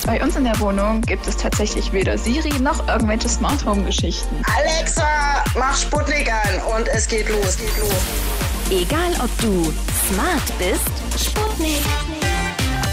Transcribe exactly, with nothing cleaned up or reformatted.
Bei uns in der Wohnung gibt es tatsächlich weder Siri noch irgendwelche Smart Home Geschichten. Alexa, mach Sputnik an und es geht los. Geht los. Egal ob du smart bist, Sputnik